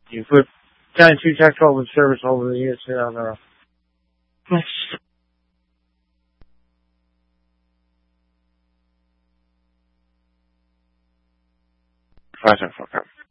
You put 10-2 tax open service over the years on there. Fuck up.